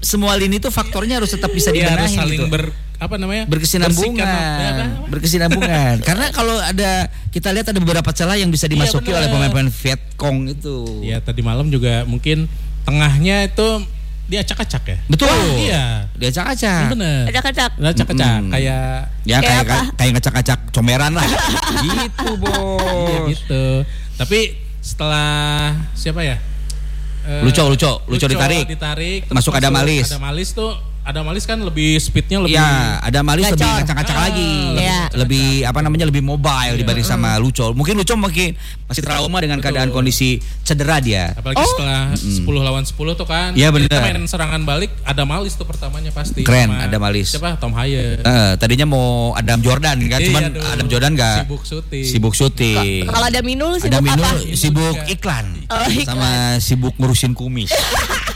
semua lini itu faktornya harus tetap bisa dibenahi harus saling gitu. Berkesinambungan. Karena kalau ada kita lihat ada beberapa celah yang bisa dimasuki oleh pemain-pemain Vietcong itu. Iya, tadi malam juga mungkin tengahnya itu diacak-acak ya. Betul. Iya. Diacak-acak. Bener. Acak-acak. Kayak ngacak-ngacak comeran lah. Gitu, Bos. Iya gitu. Tapi setelah siapa ya? Luco ditarik. Masuk Adamalis. Adamalis kan lebih speednya lebih. Ya, Adamalis lebih ngacak-ngacak lagi. Iya. Lebih lebih mobile dibanding sama Luco. Mungkin Luco masih trauma dengan keadaan kondisi cedera dia. Apalagi setelah 10 lawan 10 tuh kan. Iya benar. Kita main serangan balik Adamalis tuh pertamanya pasti. Keren Adamalis. Siapa? Tom Haye. Tadinya mau Adam Jordan kan, cuman Adam Jordan enggak sibuk syuting. Kalau ada Minul sibuk iklan. Sama sibuk ngurusin kumis.